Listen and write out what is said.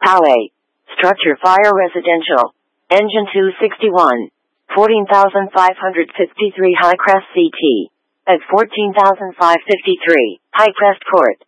Poway. Structure Fire Residential. Engine 261. 14,553 High Crest CT. At 14,553 High Crest Court.